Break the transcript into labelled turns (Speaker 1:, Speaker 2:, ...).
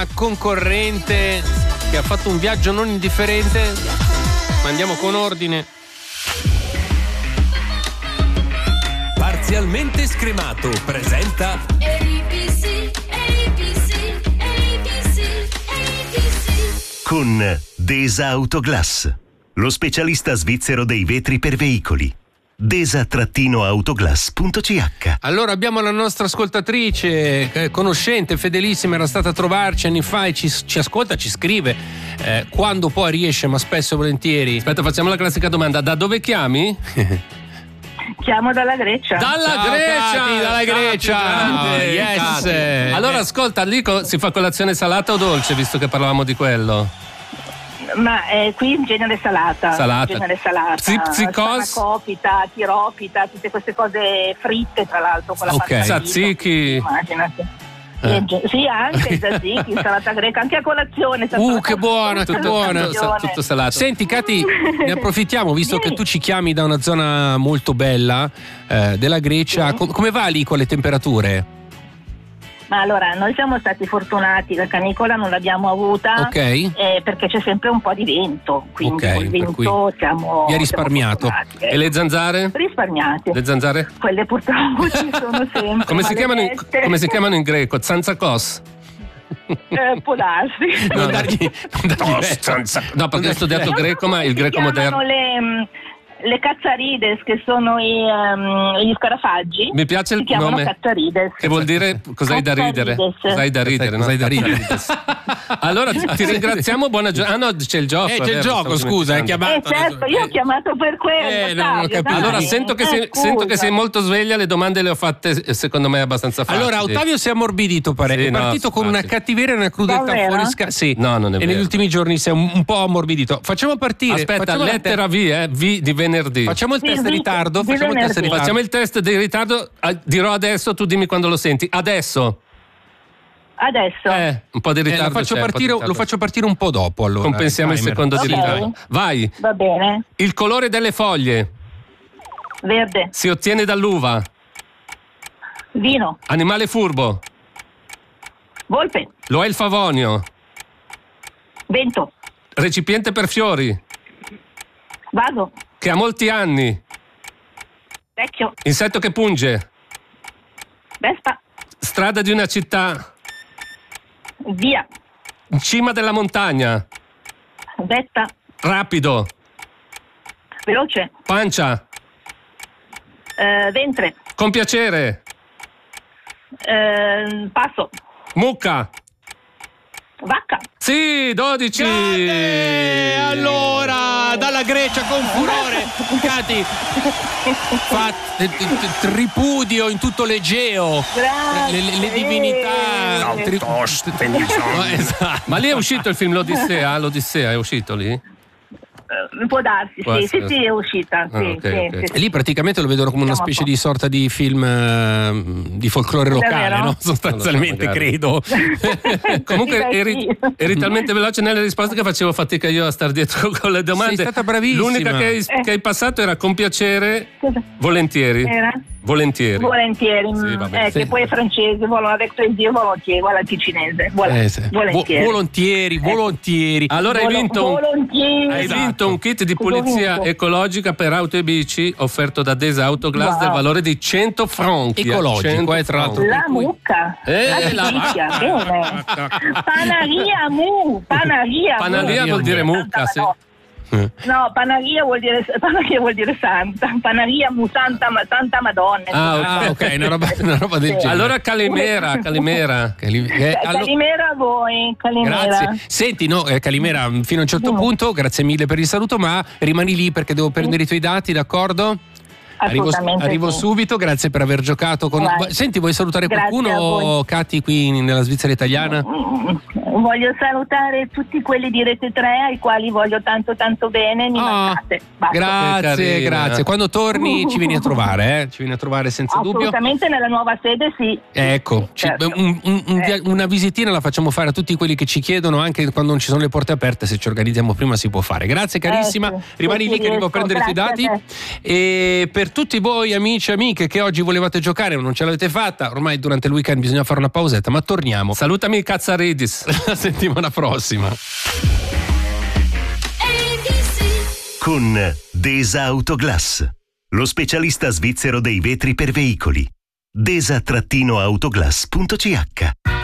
Speaker 1: concorrente che ha fatto un viaggio non indifferente, ma andiamo con ordine.
Speaker 2: Parzialmente scremato presenta
Speaker 3: ABC.
Speaker 4: Con Desa Autoglass, lo specialista svizzero dei vetri per veicoli. desa-autoglass.ch.
Speaker 1: Allora abbiamo la nostra ascoltatrice, conoscente, fedelissima, era stata a trovarci anni fa e ci ascolta, ci scrive quando poi riesce, ma spesso e volentieri.
Speaker 2: Aspetta, facciamo la classica domanda: da dove chiami?
Speaker 5: Chiamo dalla Grecia.
Speaker 1: Dalla Grecia!
Speaker 2: Grande,
Speaker 1: Yes!
Speaker 2: Allora ascolta, lì si fa colazione salata o dolce, visto che parlavamo di quello?
Speaker 5: Ma qui in genere salata.
Speaker 2: Salata.
Speaker 5: In genere salata.
Speaker 2: Psiccos?
Speaker 5: Spanakopita, tiropita, tutte queste cose fritte, tra l'altro, con la
Speaker 2: Ok.
Speaker 5: pasta
Speaker 2: Tzatziki.
Speaker 5: Immaginati. Sì, anche tzatziki, salata greca, anche a colazione.
Speaker 1: Che buona, che buona.
Speaker 2: Tutto salato.
Speaker 1: Senti Cati, ne approfittiamo, visto che tu ci chiami da una zona molto bella della Grecia. Come va lì con le temperature?
Speaker 5: Ma allora, noi siamo stati fortunati, la canicola non l'abbiamo avuta, perché c'è sempre un po' di vento, quindi
Speaker 1: Ok,
Speaker 5: col
Speaker 1: per
Speaker 5: vento
Speaker 1: cui
Speaker 5: siamo
Speaker 1: vi ha risparmiato.
Speaker 5: siamo fortunati,
Speaker 2: E le zanzare?
Speaker 5: risparmiati.
Speaker 2: Le zanzare?
Speaker 5: Quelle purtroppo ci sono sempre.
Speaker 2: Come si
Speaker 5: maledette.
Speaker 2: chiamano in greco? Zanzakos?
Speaker 5: Può darsi.
Speaker 1: Non dargli
Speaker 2: No, perché ho studiato greco, ma il greco
Speaker 5: Si
Speaker 2: moderno.
Speaker 5: chiamano le cazzarides, che sono gli scarafaggi.
Speaker 2: Mi piace il
Speaker 5: si chiamano
Speaker 2: nome.
Speaker 5: cazzarides.
Speaker 2: Che vuol dire cos'hai da ridere? Cos'hai da ridere?
Speaker 1: Cos'hai da ridere?
Speaker 2: Allora ti ringraziamo, buona giornata. Ah no, c'è il gioco.
Speaker 1: C'è il gioco, scusa, hai chiamato.
Speaker 5: Certo, io ho chiamato per quello.
Speaker 1: non ho
Speaker 5: Fabio,
Speaker 1: capito.
Speaker 5: dai.
Speaker 2: Allora sento che sei molto sveglia, le domande le ho fatte secondo me abbastanza facili.
Speaker 1: Allora, Ottavio si è ammorbidito parecchio.
Speaker 2: Sì,
Speaker 1: è partito con una cattiveria e una crudezza
Speaker 5: Davvero?
Speaker 1: fuori scala. Sì.
Speaker 2: No, non è
Speaker 1: E
Speaker 2: vero.
Speaker 1: negli ultimi giorni si è un po' ammorbidito. Facciamo partire.
Speaker 2: Aspetta,
Speaker 1: facciamo
Speaker 2: lettera V, V di venerdì.
Speaker 1: Facciamo il
Speaker 5: Sì,
Speaker 1: test
Speaker 5: sì,
Speaker 1: ritardo.
Speaker 5: di
Speaker 1: Facciamo il test
Speaker 5: venerdì.
Speaker 1: ritardo.
Speaker 2: Facciamo il test di ritardo. Dirò adesso, tu dimmi quando lo senti. Adesso.
Speaker 5: Adesso.
Speaker 2: Un po' di ritardo.
Speaker 1: Lo faccio,
Speaker 2: c'è, un po' di
Speaker 1: partire,
Speaker 2: ritardo.
Speaker 1: lo faccio partire un po' dopo. Allora.
Speaker 2: Compensiamo il
Speaker 1: Timer.
Speaker 2: secondo di
Speaker 5: Ok.
Speaker 2: ritardo. Vai.
Speaker 5: Va bene.
Speaker 2: Il colore delle foglie
Speaker 5: Verde.
Speaker 2: si ottiene dall'uva.
Speaker 5: Vino.
Speaker 2: Animale furbo.
Speaker 5: Volpe.
Speaker 2: Lo è il favonio.
Speaker 5: Vento.
Speaker 2: Recipiente per fiori.
Speaker 5: Vaso.
Speaker 2: Che ha molti anni.
Speaker 5: Vecchio.
Speaker 2: Insetto che punge.
Speaker 5: Vespa.
Speaker 2: Strada di una città.
Speaker 5: Via.
Speaker 2: Cima della montagna.
Speaker 5: Vetta.
Speaker 2: Rapido.
Speaker 5: Veloce.
Speaker 2: Pancia.
Speaker 5: Ventre.
Speaker 2: Con piacere.
Speaker 5: Passo.
Speaker 2: Mucca.
Speaker 5: Vacca.
Speaker 2: Sì, 12.
Speaker 1: Allora, dalla Grecia con furore, Cati fa tripudio in tutto l'Egeo,
Speaker 5: Grazie.
Speaker 1: le divinità. No, esatto.
Speaker 2: Ma lì è uscito il film L'Odissea? L'Odissea è uscito lì?
Speaker 5: Può darsi,
Speaker 2: Può
Speaker 5: sì,
Speaker 2: essere.
Speaker 5: sì, è uscita. Sì,
Speaker 2: ok,
Speaker 5: sì,
Speaker 2: ok.
Speaker 5: sì.
Speaker 1: E lì praticamente lo vedono come una
Speaker 5: Diciamo
Speaker 1: specie
Speaker 5: un po'.
Speaker 1: di sorta di film di folklore locale,
Speaker 5: Davvero?
Speaker 1: no? Sostanzialmente,
Speaker 2: Non lo so,
Speaker 1: credo.
Speaker 2: Comunque
Speaker 5: Sì.
Speaker 2: eri talmente veloce nelle risposte che facevo fatica io a star dietro con le domande.
Speaker 1: Sei stata bravissima.
Speaker 2: L'unica che hai passato era con piacere,
Speaker 5: Cosa?
Speaker 2: volentieri.
Speaker 5: Era?
Speaker 2: Volentieri.
Speaker 5: Volentieri.
Speaker 2: Sì, va bene.
Speaker 5: Che poi è francese, avec plaisir, volontiers, guarda il ticinese.
Speaker 1: Sì.
Speaker 5: Volentieri.
Speaker 1: Volentieri.
Speaker 2: Allora hai vinto
Speaker 5: Volontieri.
Speaker 2: vinto un kit di
Speaker 5: Cosa ho
Speaker 2: pulizia
Speaker 5: vinto?
Speaker 2: ecologica per auto e bici offerto da Desa Autoglass
Speaker 5: Wow.
Speaker 2: del valore di 100 franchi.
Speaker 1: Ecologico,
Speaker 2: 100
Speaker 1: tra l'altro.
Speaker 5: La mucca.
Speaker 2: La
Speaker 5: delizia,
Speaker 2: vacca.
Speaker 5: bene. Panaria mu.
Speaker 2: Panaria vuol dire mucca, sì.
Speaker 5: No, panaria vuol dire santa. Panaria mu, santa Madonna.
Speaker 1: Ah, ok, una roba del genere.
Speaker 2: Allora Calimera.
Speaker 1: Allora-
Speaker 5: Calimera a voi, Calimera.
Speaker 1: Grazie. Senti, no, Calimera, fino a un certo punto, grazie mille per il saluto, ma rimani lì perché devo prendere i tuoi dati, d'accordo?
Speaker 5: Assolutamente
Speaker 1: Arrivo
Speaker 5: sì.
Speaker 1: subito, grazie per aver giocato con.
Speaker 5: Vai.
Speaker 1: Senti, vuoi salutare
Speaker 5: Grazie a
Speaker 1: qualcuno,
Speaker 5: voi.
Speaker 1: Cati, qui nella Svizzera italiana?
Speaker 5: Voglio salutare tutti quelli di Rete 3 ai quali voglio tanto bene, mi mancate. Basta.
Speaker 2: Che
Speaker 1: Grazie,
Speaker 2: carina.
Speaker 1: grazie. Quando torni ci vieni a trovare, Ci vieni a trovare senza dubbio.
Speaker 5: Assolutamente nella nuova sede sì.
Speaker 1: Ecco,
Speaker 5: Certo.
Speaker 1: una visitina la facciamo fare a tutti quelli che ci chiedono, anche quando non ci sono le porte aperte, se ci organizziamo prima si può fare. Grazie carissima,
Speaker 5: sì,
Speaker 1: rimani
Speaker 5: sì,
Speaker 1: lì che arrivo a
Speaker 5: riesco.
Speaker 1: prendere i tuoi dati.
Speaker 5: Grazie a
Speaker 1: E per per tutti voi amici e amiche che oggi volevate giocare ma non ce l'avete fatta, ormai durante il weekend bisogna fare una pausetta, ma torniamo.
Speaker 2: Salutami Cazzaridis.
Speaker 1: La settimana prossima.
Speaker 4: Con Desa Autoglass, lo specialista svizzero dei vetri per veicoli. Desa-autoglass.ch